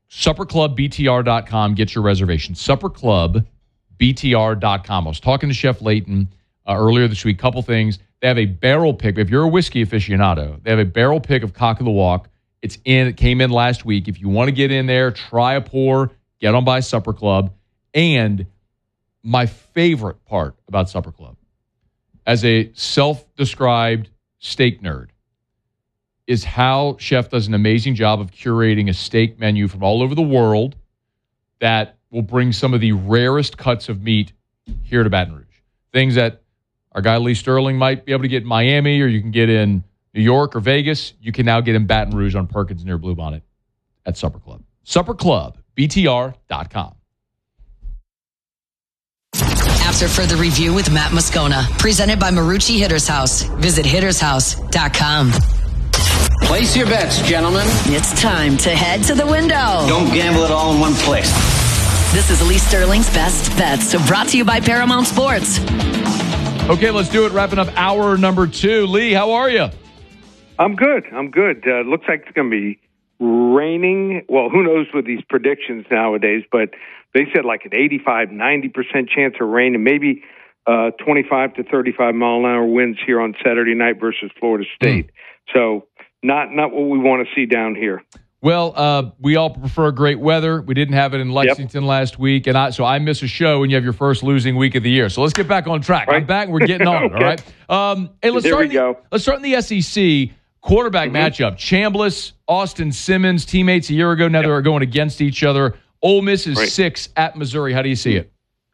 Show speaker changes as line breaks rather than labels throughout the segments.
SupperClubBTR.com. Get your reservation. SupperClubBTR.com. I was talking to Chef Layton earlier this week. Couple things. They have a barrel pick. If you're a whiskey aficionado, they have a barrel pick of Cock of the Walk. It came in last week. If you want to get in there, try a pour, get on by Supper Club. And my favorite part about Supper Club, as a self-described steak nerd, is how Chef does an amazing job of curating a steak menu from all over the world that will bring some of the rarest cuts of meat here to Baton Rouge. Things that our guy Lee Sterling might be able to get in Miami, or you can get in New York or Vegas. You can now get in Baton Rouge on Perkins near Bluebonnet at Supper Club. SupperClubBTR.com.
After further review with Matt Moscona, presented by Marucci Hitter's House. Visit hittershouse.com.
Place your bets, gentlemen.
It's time to head to the window.
Don't gamble it all in one place.
This is Lee Sterling's Best Bets, brought to you by Paramount Sports.
Okay, let's do it. Wrapping up hour number 2. Lee, how are you?
I'm good. Looks like it's going to be raining. Well, who knows with these predictions nowadays, but they said like an 85, 90% chance of rain and maybe 25 to 35 mile an hour winds here on Saturday night versus Florida State. So not what we want to see down here.
Well, we all prefer great weather. We didn't have it in Lexington last week, and so I miss a show when you have your first losing week of the year. So let's get back on track. Right. I'm back, and we're getting on. Okay. All right. Hey, let's start in the SEC quarterback matchup. Chambliss, Austin Simmons, teammates a year ago. Now they're going against each other. Ole Miss is 6 at Missouri. How do you see it?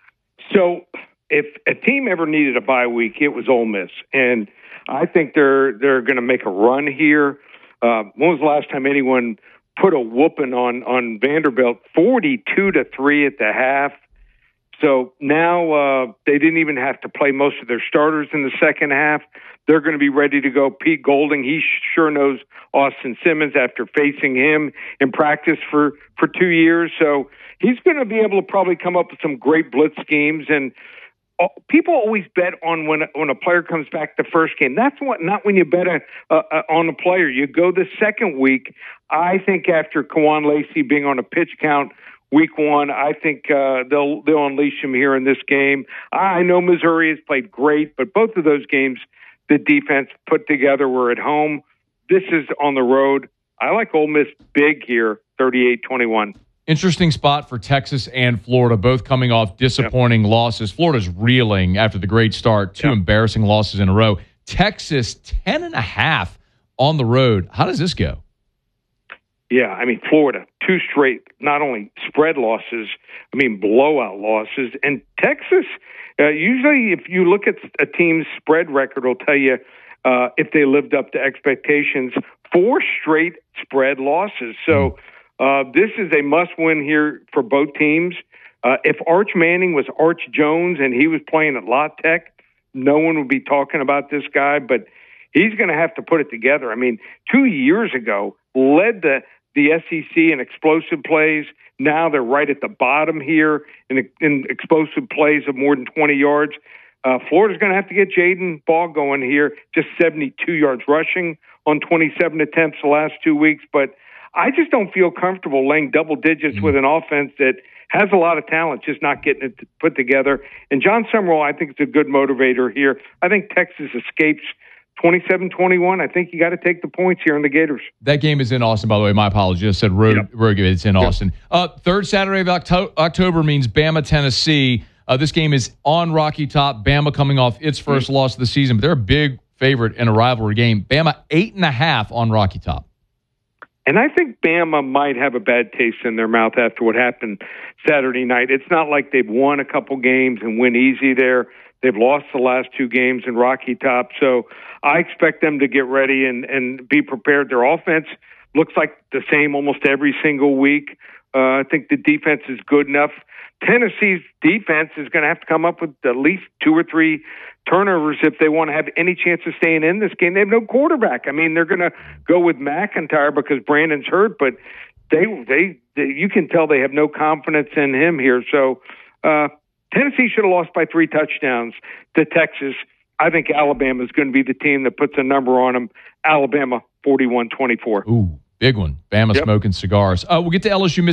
So if a team ever needed a bye week, it was Ole Miss, and I think they're going to make a run here. When was the last time anyone put a whooping on Vanderbilt? 42-3 at the half. So now they didn't even have to play most of their starters in the second half. They're going to be ready to go. Pete Golding, he sure knows Austin Simmons after facing him in practice for 2 years. So he's going to be able to probably come up with some great blitz schemes. And people always bet on when a player comes back the first game. That's not when you bet on a player. You go the second week. I think after Kawan Lacey being on a pitch count week 1, I think they'll unleash him here in this game. I know Missouri has played great, but both of those games the defense put together were at home. This is on the road. I like Ole Miss big here, 38-21.
Interesting spot for Texas and Florida, both coming off disappointing losses. Florida's reeling after the great start, 2 embarrassing losses in a row. Texas, 10.5 on the road. How does this go?
Yeah, I mean, Florida, 2 straight, not only spread losses, blowout losses. And Texas, usually if you look at a team's spread record, it'll tell you if they lived up to expectations. 4 straight spread losses. So this is a must-win here for both teams. If Arch Manning was Arch Jones and he was playing at La Tech, no one would be talking about this guy, but he's going to have to put it together. 2 years ago, led the SEC in explosive plays. Now they're right at the bottom here in explosive plays of more than 20 yards. Florida's going to have to get Jaden Ball going here, just 72 yards rushing on 27 attempts the last 2 weeks. But I just don't feel comfortable laying double digits with an offense that has a lot of talent, just not getting it put together. And John Summerall, I think, is a good motivator here. I think Texas escapes 27-21. I think you got to take the points here on the Gators.
That game is in Austin, by the way. My apologies. I said road. It's in Austin. Third Saturday of October means Bama, Tennessee. This game is on Rocky Top. Bama coming off its first loss of the season, but they're a big favorite in a rivalry game. Bama 8.5 on Rocky Top.
And I think Bama might have a bad taste in their mouth after what happened Saturday night. It's not like they've won a couple games and win easy there. They've lost the last 2 games in Rocky Top. So I expect them to get ready and be prepared. Their offense looks like the same almost every single week. I think the defense is good enough. Tennessee's defense is going to have to come up with at least 2 or 3 turnovers if they want to have any chance of staying in this game. They have no quarterback. They're going to go with McIntyre because Brandon's hurt, but they you can tell they have no confidence in him here. So Tennessee should have lost by 3 touchdowns to Texas. I think Alabama is going to be the team that puts a number on them. Alabama 41-24.
Ooh, big one. Bama smoking cigars. We'll get to LSU.